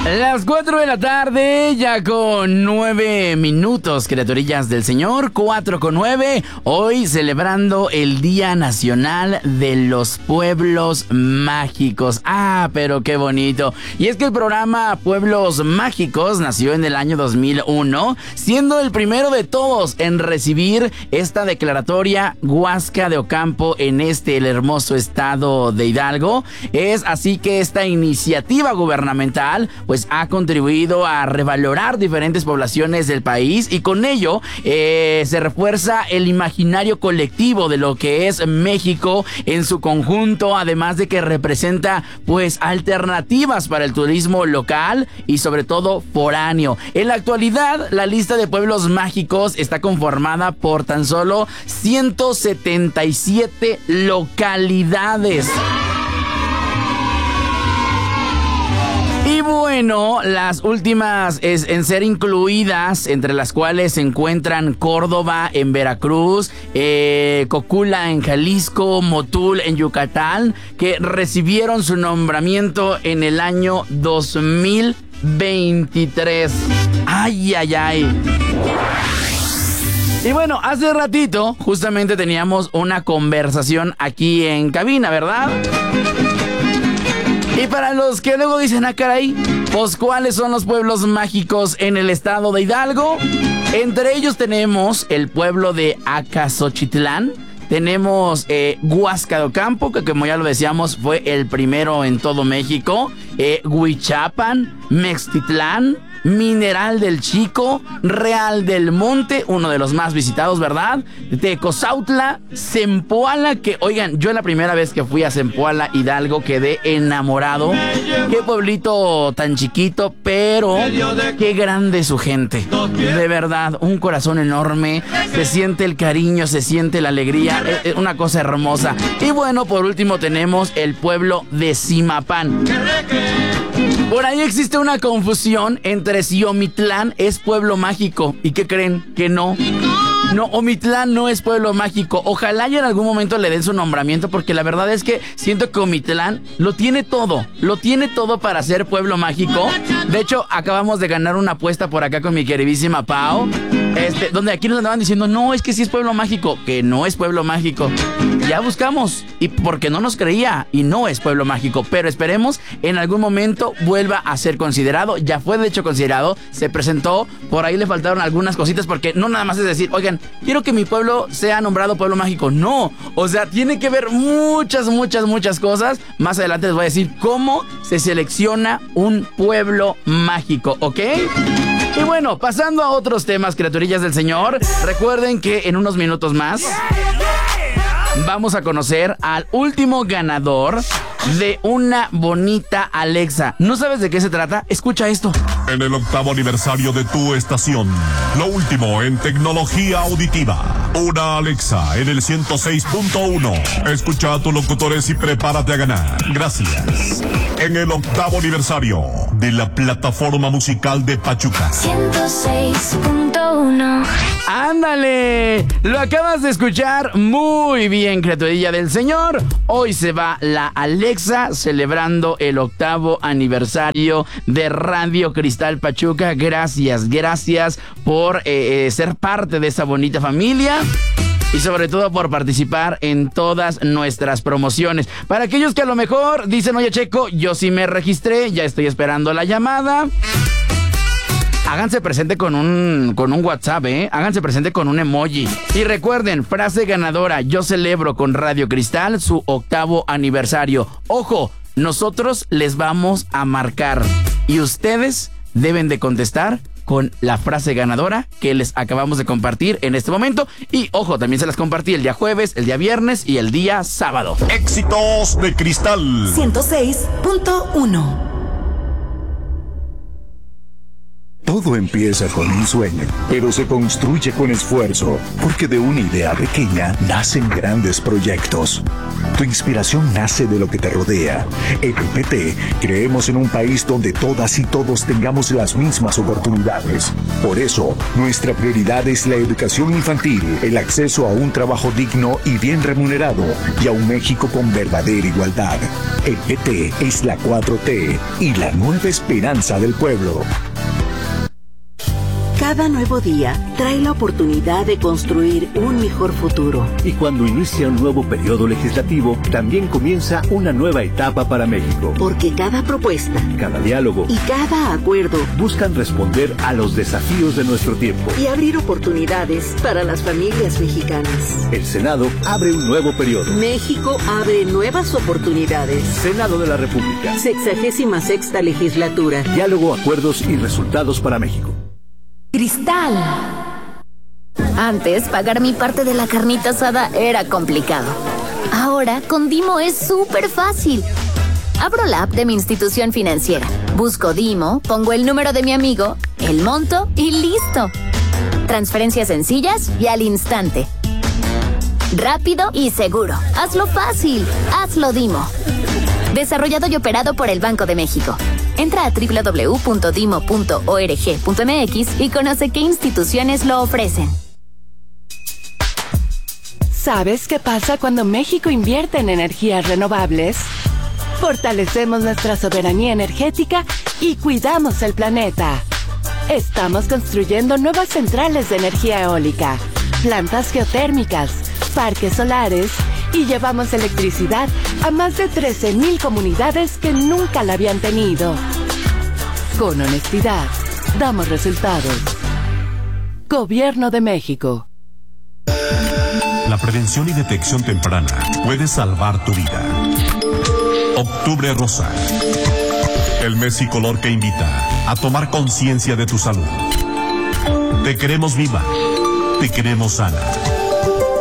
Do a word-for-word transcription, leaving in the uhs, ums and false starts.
Las cuatro de la tarde, ya con nueve minutos, criaturillas del Señor, cuatro con nueve, hoy celebrando el Día Nacional de los Pueblos Mágicos. Ah, pero qué bonito. Y es que el programa Pueblos Mágicos nació en el año dos mil uno, siendo el primero de todos en recibir esta declaratoria Huasca de Ocampo en este, el hermoso estado de Hidalgo. Es así que esta iniciativa gubernamental, pues ha contribuido a revalorar diferentes poblaciones del país y con ello eh, se refuerza el imaginario colectivo de lo que es México en su conjunto, además de que representa pues alternativas para el turismo local y sobre todo foráneo. En la actualidad, la lista de pueblos mágicos está conformada por tan solo ciento setenta y siete localidades. Y bueno, las últimas es en ser incluidas, entre las cuales se encuentran Córdoba en Veracruz, eh, Cocula en Jalisco, Motul en Yucatán, que recibieron su nombramiento en el año dos mil veintitrés. Ay, ay, ay. Y bueno, hace ratito justamente teníamos una conversación aquí en cabina, ¿verdad? Y para los que luego dicen, ah, caray, pues ¿cuáles son los pueblos mágicos en el estado de Hidalgo? Entre ellos tenemos el pueblo de Acasochitlán, tenemos eh, Huasca de Ocampo, que como ya lo decíamos fue el primero en todo México, eh, Huichapan, Mextitlán, Mineral del Chico, Real del Monte, uno de los más visitados, ¿verdad? Tecozautla, Zempoala, que oigan, yo la primera vez que fui a Zempoala, Hidalgo, quedé enamorado. Qué pueblito tan chiquito, pero qué grande su gente. De verdad, un corazón enorme, se siente el cariño, se siente la alegría, es una cosa hermosa. Y bueno, por último tenemos el pueblo de Zimapán. Por ahí existe una confusión entre si Omitlán es pueblo mágico. ¿Y qué creen? Que no. No, Omitlán no es pueblo mágico. Ojalá y en algún momento le den su nombramiento, porque la verdad es que siento que Omitlán lo tiene todo. Lo tiene todo para ser pueblo mágico. De hecho, acabamos de ganar una apuesta por acá con mi queridísima Pau. Este, donde aquí nos andaban diciendo, no, es que sí es pueblo mágico. Que no es pueblo mágico. Ya buscamos. Y porque no nos creía. Y no es pueblo mágico. Pero esperemos en algún momento vuelva a ser considerado. Ya fue de hecho considerado. Se presentó. Por ahí le faltaron algunas cositas, porque no nada más es decir, oigan, quiero que mi pueblo sea nombrado pueblo mágico. No, o sea, tiene que ver muchas, muchas, muchas cosas. Más adelante les voy a decir cómo se selecciona un pueblo mágico, ¿ok? Y bueno, pasando a otros temas, criaturillas del Señor, recuerden que en unos minutos más vamos a conocer al último ganador de una bonita Alexa. ¿No sabes de qué se trata? Escucha esto. En el octavo aniversario de tu estación, lo último en tecnología auditiva, una Alexa en el ciento seis punto uno. Escucha a tus locutores y prepárate a ganar. Gracias. En el octavo aniversario de la plataforma musical de Pachuca. ciento seis punto uno. ¡Ándale! Lo acabas de escuchar muy bien, criaturilla del Señor. Hoy se va la Alexa celebrando el octavo aniversario de Radio Cristal Pachuca. Gracias, gracias por eh, eh, ser parte de esa bonita familia. Y sobre todo por participar en todas nuestras promociones. Para aquellos que a lo mejor dicen, oye Checo, yo sí me registré, ya estoy esperando la llamada. Háganse presente con un, con un WhatsApp, ¿eh? Háganse presente con un emoji. Y recuerden, frase ganadora, yo celebro con Radio Cristal su octavo aniversario. Ojo, nosotros les vamos a marcar. Y ustedes deben de contestar con la frase ganadora que les acabamos de compartir en este momento. Y ojo, también se las compartí el día jueves, el día viernes y el día sábado. Éxitos de Cristal ciento seis punto uno. Todo empieza con un sueño, pero se construye con esfuerzo, porque de una idea pequeña nacen grandes proyectos. Tu inspiración nace de lo que te rodea. En el P T creemos en un país donde todas y todos tengamos las mismas oportunidades. Por eso, nuestra prioridad es la educación infantil, el acceso a un trabajo digno y bien remunerado y a un México con verdadera igualdad. El P T es la cuatro T y la nueva esperanza del pueblo. Cada nuevo día trae la oportunidad de construir un mejor futuro. Y cuando inicia un nuevo periodo legislativo, también comienza una nueva etapa para México. Porque cada propuesta, cada diálogo y cada acuerdo buscan responder a los desafíos de nuestro tiempo y abrir oportunidades para las familias mexicanas. El Senado abre un nuevo periodo. México abre nuevas oportunidades. Senado de la República. Sexagésima sexta legislatura. Diálogo, acuerdos y resultados para México. Cristal. Antes, pagar mi parte de la carnita asada era complicado. Ahora, con Dimo es súper fácil. Abro la app de mi institución financiera, busco Dimo, pongo el número de mi amigo, el monto y listo. Transferencias sencillas y al instante. Rápido y seguro. Hazlo fácil. Hazlo Dimo. Desarrollado y operado por el Banco de México. Entra a doble u doble u doble u punto dimo punto org punto m x y conoce qué instituciones lo ofrecen. ¿Sabes qué pasa cuando México invierte en energías renovables? Fortalecemos nuestra soberanía energética y cuidamos el planeta. Estamos construyendo nuevas centrales de energía eólica, plantas geotérmicas, parques solares y llevamos electricidad a más de trece mil comunidades que nunca la habían tenido. Con honestidad, damos resultados. Gobierno de México. La prevención y detección temprana puede salvar tu vida. Octubre Rosa. El mes y color que invita a tomar conciencia de tu salud. Te queremos viva. Te queremos sana.